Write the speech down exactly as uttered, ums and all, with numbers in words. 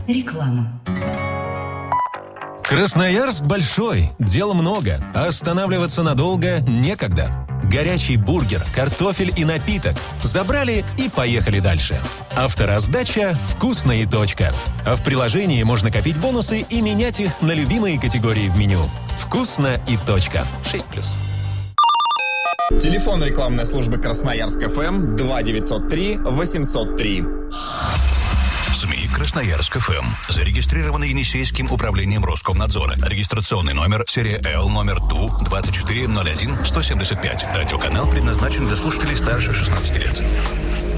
Реклама. Красноярск большой, дел много, а останавливаться надолго некогда. Горячий бургер, картофель и напиток. Забрали и поехали дальше. Автораздача «Вкусно и точка». А в приложении можно копить бонусы и менять их на любимые категории в меню. «Вкусно и точка». шесть плюс. Телефон рекламной службы Красноярск эф эм два девятьсот три восемьсот три. СМИ Красноярск эф эм. Зарегистрированы Енисейским управлением Роскомнадзора. Регистрационный номер серия Л номер Ту двадцать четыре ноль один сто семьдесят пять. Радиоканал предназначен для слушателей старше шестнадцати лет.